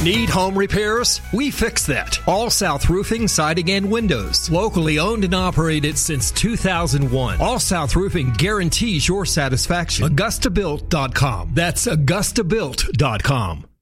Need home repairs? We fix that. All South Roofing, Siding, and Windows. Locally owned and operated since 2001. All South Roofing guarantees your satisfaction. AugustaBuilt.com. That's AugustaBuilt.com.